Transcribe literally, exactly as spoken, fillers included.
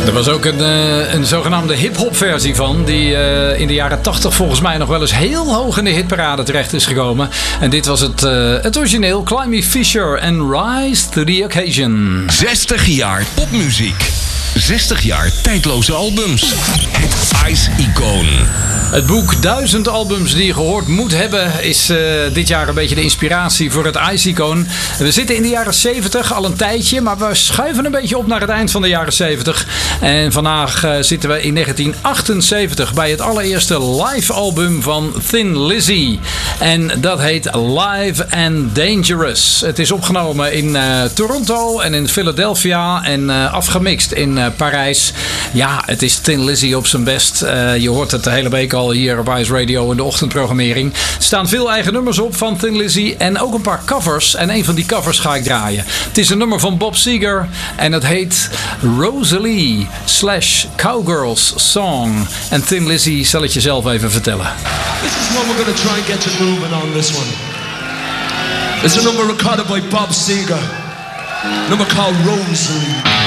Er was ook een, uh, een zogenaamde hip-hop versie van, die uh, in de jaren tachtig volgens mij nog wel eens heel hoog in de hitparade terecht is gekomen. En dit was het, uh, het origineel, Climby Fisher en Rise to the Occasion. zestig jaar popmuziek. zestig jaar tijdloze albums. Het Ice-icoon. Het boek duizend albums die je gehoord moet hebben is uh, dit jaar een beetje de inspiratie voor het Ice-icoon. We zitten in de jaren zeventig al een tijdje, maar we schuiven een beetje op naar het eind van de jaren zeventig. En vandaag uh, zitten we in negentien achtenzeventig bij het allereerste live album van Thin Lizzy. En dat heet Live and Dangerous. Het is opgenomen in uh, Toronto en in Philadelphia en uh, afgemixt in uh, Parijs. Ja, het is Thin Lizzy op zijn best. Uh, je hoort het de hele week al hier op Ice Radio in de ochtendprogrammering. Er staan veel eigen nummers op van Thin Lizzy en ook een paar covers. En een van die covers ga ik draaien. Het is een nummer van Bob Seger en het heet Rosalie slash Cowgirls Song. En Thin Lizzy zal het je zelf even vertellen. This is one we're going to try and get you moving on this one. It's a number recorded by Bob Seger. A number called Rosalie.